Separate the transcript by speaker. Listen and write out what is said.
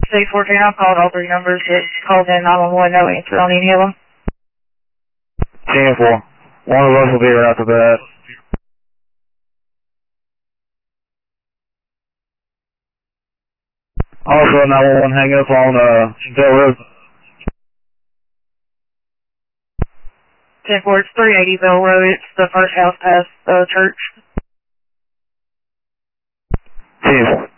Speaker 1: Say 14, I've called all three numbers that called in 911, no answer on any of them.
Speaker 2: 10-4. One of us will be right after that. Also, 911, hang up on Bell Road.
Speaker 1: 10-4, it's 380 Bell Road. It's the first house past the church.
Speaker 2: 10-4.